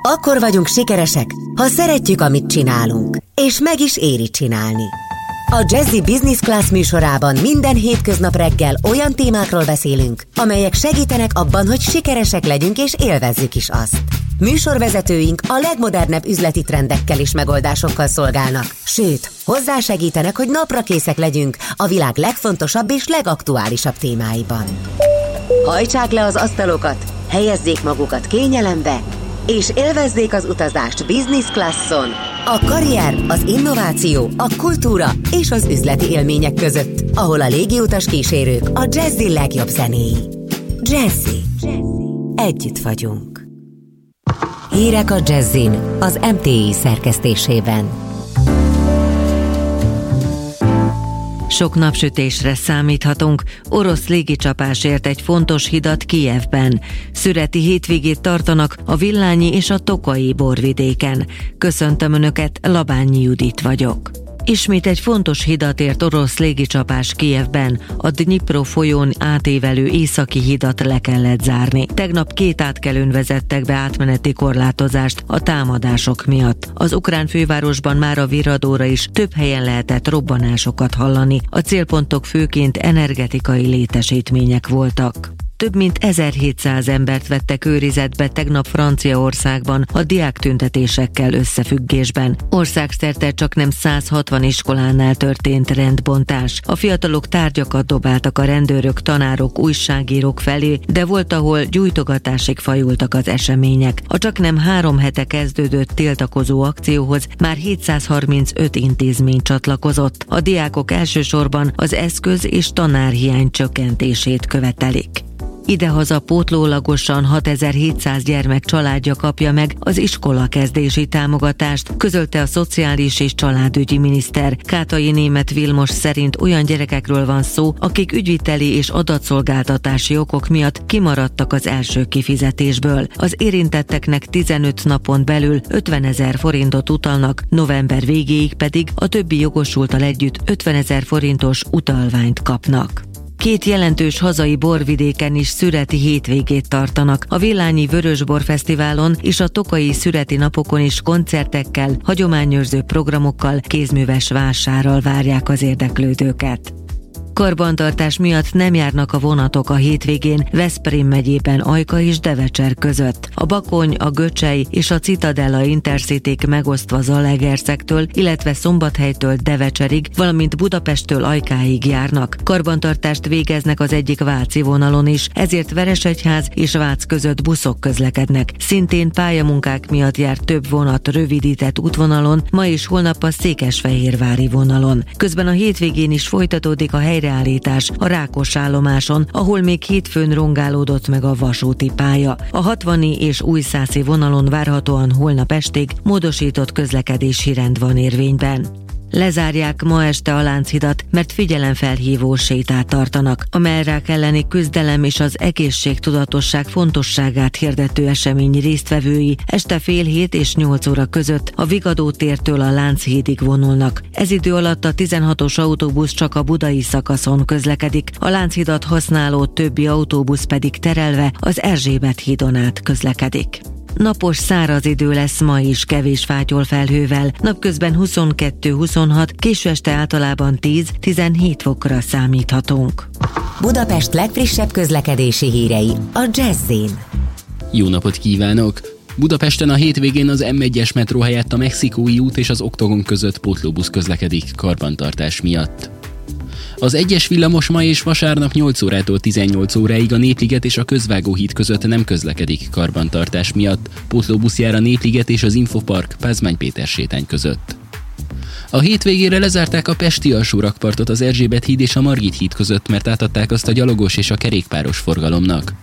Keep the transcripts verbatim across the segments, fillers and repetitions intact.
Akkor vagyunk sikeresek, ha szeretjük, amit csinálunk, és meg is éri csinálni. A Jazzy Business Class műsorában minden hétköznap reggel olyan témákról beszélünk, amelyek segítenek abban, hogy sikeresek legyünk és élvezzük is azt. Műsorvezetőink a legmodernebb üzleti trendekkel és megoldásokkal szolgálnak, sőt, hozzásegítenek, hogy naprakészek legyünk a világ legfontosabb és legaktuálisabb témáiban. Hajtsák le az asztalokat, helyezzék magukat kényelembe, és élvezzék az utazást Business Classon, a karrier, az innováció, a kultúra és az üzleti élmények között, ahol a légiutas kísérők a Jazzy legjobb zenéi. Jazzy. Együtt vagyunk. Hírek a Jazzin az em té i szerkesztésében. Sok napsütésre számíthatunk. Orosz légicsapás ért egy fontos hidat Kijevben. Szüreti hétvégét tartanak a Villányi és a Tokai borvidéken. Köszöntöm Önöket, Labányi Judit vagyok. Ismét egy fontos hidat ért orosz légicsapás Kijevben. A Dnyipro folyón átévelő északi hidat le kellett zárni. Tegnap két átkelőn vezettek be átmeneti korlátozást a támadások miatt. Az ukrán fővárosban már a virradóra is több helyen lehetett robbanásokat hallani. A célpontok főként energetikai létesítmények voltak. Több mint ezerhétszáz embert vettek őrizetbe tegnap Franciaországban a diáktüntetésekkel összefüggésben. Országszerte csaknem száz hatvan iskolánál történt rendbontás. A fiatalok tárgyakat dobáltak a rendőrök, tanárok, újságírók felé, de volt, ahol gyújtogatásig fajultak az események. A csaknem három hete kezdődött tiltakozó akcióhoz már hétszázharmincöt intézmény csatlakozott. A diákok elsősorban az eszköz- és tanárhiány csökkentését követelik. Idehaza pótlólagosan hatezer-hétszáz gyermek családja kapja meg az iskola kezdési támogatást, közölte a szociális és családügyi miniszter. Kátai Németh Vilmos szerint olyan gyerekekről van szó, akik ügyviteli és adatszolgáltatási okok miatt kimaradtak az első kifizetésből. Az érintetteknek tizenöt napon belül ötvenezer forintot utalnak, november végéig pedig a többi jogosulttal együtt ötvenezer forintos utalványt kapnak. Két jelentős hazai borvidéken is szüreti hétvégét tartanak. A Villányi Vörösbor Fesztiválon és a Tokai Szüreti Napokon is koncertekkel, hagyományőrző programokkal, kézműves vásárral várják az érdeklődőket. Karbantartás miatt nem járnak a vonatok a hétvégén Veszprém megyében Ajka és Devecser között. A Bakony, a Göcsej és a Citadella Intercityk megosztva Zalaegerszektől, illetve Szombathelytől Devecserig, valamint Budapesttől Ajkáig járnak. Karbantartást végeznek az egyik váci vonalon is, ezért Veresegyház és Vác között buszok közlekednek. Szintén pályamunkák miatt jár több vonat rövidített útvonalon, ma és holnap a székesfehérvári vonalon. Közben a hétvégén is folytatódik a helyreállítás a Rákos állomáson, ahol még hétfőn rongálódott meg a vasúti pálya. A hatvani és újszászi vonalon várhatóan holnap estig módosított közlekedési rend van érvényben. Lezárják ma este a Lánchidat, mert figyelemfelhívó sétát tartanak. A mellrák elleni küzdelem és az egészségtudatosság fontosságát hirdető esemény résztvevői este fél hét és nyolc óra között a Vigadó tértől a Lánchídig vonulnak. Ez idő alatt a tizenhatos autóbusz csak a budai szakaszon közlekedik, a Lánchidat használó többi autóbusz pedig terelve az Erzsébet hídon át közlekedik. Napos, száraz idő lesz ma is, kevés fátyolfelhővel, napközben huszonkettő-huszonhat, késő este általában tíz-tizenhét fokra számíthatunk. Budapest legfrissebb közlekedési hírei a Jazzin. Jó napot kívánok! Budapesten a hétvégén az em egyes metró helyett a Mexikói út és az Oktogon között pótlóbusz közlekedik karbantartás miatt. Az egyes villamos ma és vasárnap nyolc órától tizennyolc óráig a Népliget és a Közvágóhíd között nem közlekedik karbantartás miatt, pótlóbusz jár a Népliget és az Infopark Pázmány Péter sétány között. A hétvégére lezárták a pesti alsórakpartot az Erzsébet híd és a Margit híd között, mert átadták azt a gyalogos és a kerékpáros forgalomnak.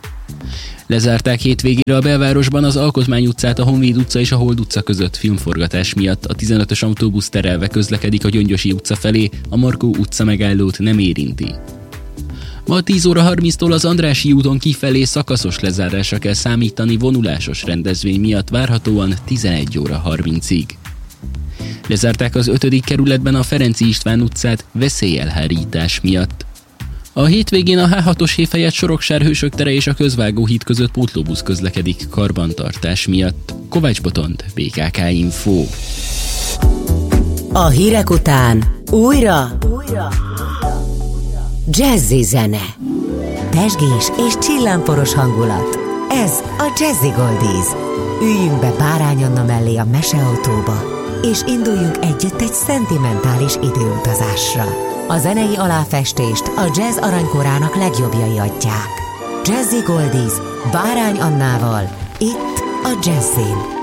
Lezárták hétvégére a belvárosban az Alkotmány utcát, a Honvéd utca és a Hold utca között filmforgatás miatt. A tizenötös autóbusz terelve közlekedik a Gyöngyösi utca felé, a Markó utca megállót nem érinti. Ma tíz óra harminctól az Andrássy úton kifelé szakaszos lezárásra kell számítani vonulásos rendezvény miatt, várhatóan tizenegy óra harmincig. Lezárták az ötödik kerületben a Ferenczy István utcát veszélyelhárítás miatt. A hétvégén a há hatos hév helyett Soroksári-Hősök tere és a Közvágó híd között pótlóbusz közlekedik karbantartás miatt. Kovács Botond, bé ká ká Info. A hírek után újra, újra jazzy zene. Pezsgés és csillámporos hangulat. Ez a Jazzy Goldies. Üljünk be Bárány Anna mellé a meseautóba, és induljunk együtt egy szentimentális időutazásra. A zenei aláfestést a jazz aranykorának legjobbjai adják. Jazzy Goldies Bárány Annával, itt a Jazzin.